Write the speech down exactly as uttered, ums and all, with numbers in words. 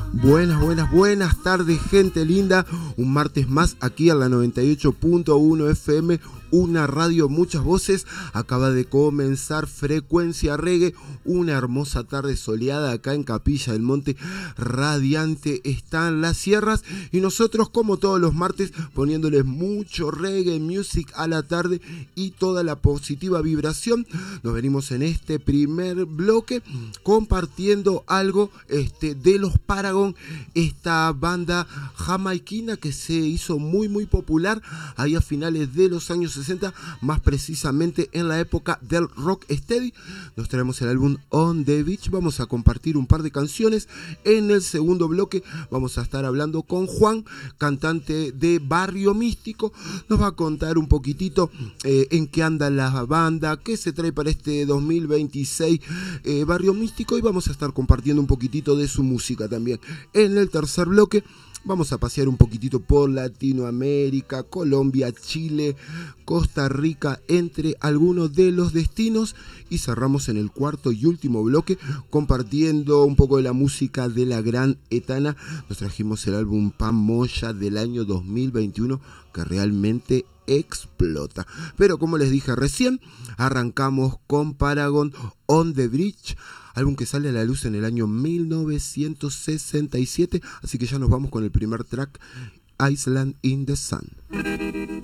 Buenas, buenas, buenas tardes, gente linda. Un martes más aquí a la noventa y ocho punto uno F M, una radio, muchas voces. Acaba de comenzar Frecuencia Reggae, una hermosa tarde soleada acá en Capilla del Monte. Radiante están las sierras y nosotros, como todos los martes, poniéndoles mucho reggae music a la tarde y toda la positiva vibración. Nos venimos en este primer bloque compartiendo algo este, de los Paragon, esta banda jamaiquina que se hizo muy muy popular ahí a finales de los años sesenta, más precisamente en la época del rock steady. Nos traemos el álbum On The Beach, vamos a compartir un par de canciones. En el segundo bloque vamos a estar hablando con Juan, cantante de Barrio Místico. Nos va a contar un poquitito eh, en qué anda la banda, qué se trae para este dos mil veintiséis eh, Barrio Místico, y vamos a estar compartiendo un poquitito de su música también. En el tercer bloque vamos a pasear un poquitito por Latinoamérica, Colombia, Chile, Costa Rica, entre algunos de los destinos, y cerramos en el cuarto y último bloque compartiendo un poco de la música de la Gran Etana. Nos trajimos el álbum Pan Moya del año dos mil veintiuno, que realmente explota. Pero como les dije recién, arrancamos con Paragon, On The Bridge, álbum que sale a la luz en el año mil novecientos sesenta y siete, así que ya nos vamos con el primer track, Island in the Sun.